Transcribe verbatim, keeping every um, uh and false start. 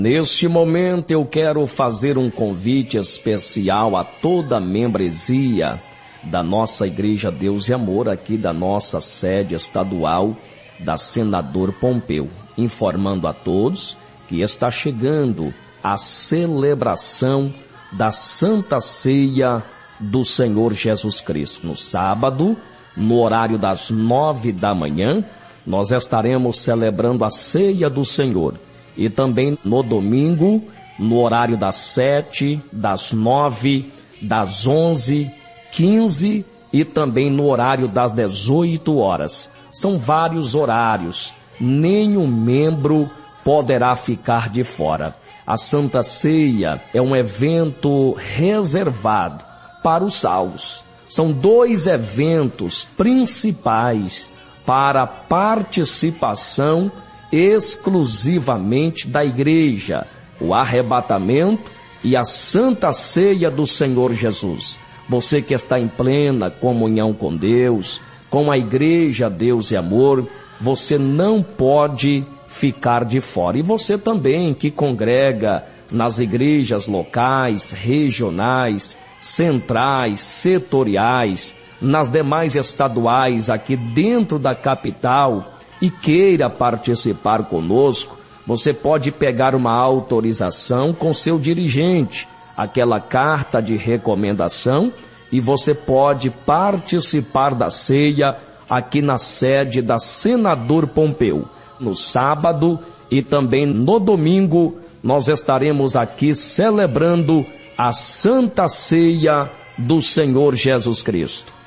Neste momento eu quero fazer um convite especial a toda a membresia da nossa Igreja Deus e Amor, aqui da nossa sede estadual da Senador Pompeu, informando a todos que está chegando a celebração da Santa Ceia do Senhor Jesus Cristo. No sábado, no horário das nove da manhã, nós estaremos celebrando a Ceia do Senhor. E também no domingo, no horário das sete, das nove, das onze, quinze e também no horário das dezoito horas. São vários horários, nenhum membro poderá ficar de fora. A Santa Ceia é um evento reservado para os salvos. São dois eventos principais para a participação exclusivamente da igreja: o arrebatamento e a Santa Ceia do Senhor Jesus. Você que está em plena comunhão com Deus, com a Igreja Deus e Amor, você não pode ficar de fora. E você também que congrega nas igrejas locais, regionais, centrais, setoriais, nas demais estaduais aqui dentro da capital, e queira participar conosco, você pode pegar uma autorização com seu dirigente, aquela carta de recomendação, e você pode participar da ceia aqui na sede da Senador Pompeu. No sábado e também no domingo, nós estaremos aqui celebrando a Santa Ceia do Senhor Jesus Cristo.